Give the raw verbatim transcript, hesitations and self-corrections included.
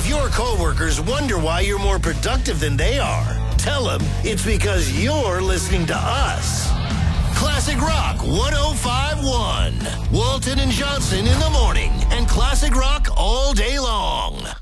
If your coworkers wonder why you're more productive than they are, tell them it's because you're listening to us. Classic Rock one oh five point one. Walton and Johnson in the morning and Classic Rock all day long.